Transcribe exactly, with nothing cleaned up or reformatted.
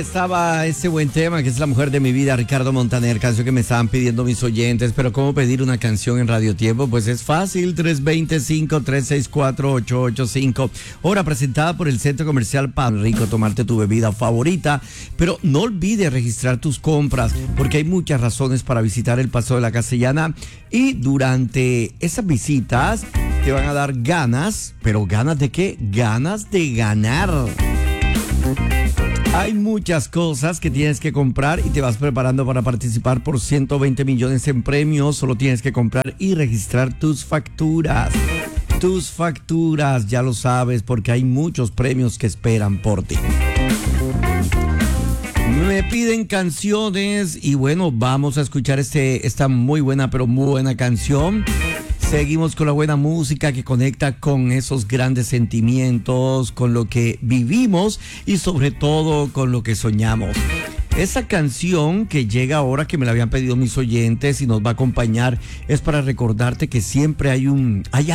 estaba ese buen tema que es La Mujer de mi Vida, Ricardo Montaner, canción que me estaban pidiendo mis oyentes. Pero ¿cómo pedir una canción en Radio Tiempo? Pues es fácil, tres dos cinco, tres seis cuatro, ocho ocho cinco. Hora presentada por el Centro Comercial Pan Rico, tomarte tu bebida favorita. Pero no olvides registrar tus compras, porque hay muchas razones para visitar el Paseo de la Castellana. Y durante esas visitas te van a dar ganas, pero ¿ganas de qué? Ganas de ganar. Hay muchas cosas que tienes que comprar y te vas preparando para participar por ciento veinte millones en premios. Solo tienes que comprar y registrar tus facturas. Tus facturas, ya lo sabes, porque hay muchos premios que esperan por ti. Me piden canciones y bueno, vamos a escuchar este, esta muy buena, pero muy buena canción. Seguimos con la buena música que conecta con esos grandes sentimientos, con lo que vivimos y sobre todo con lo que soñamos. Esa canción que llega ahora, que me la habían pedido mis oyentes y nos va a acompañar, es para recordarte que siempre hay un... Hay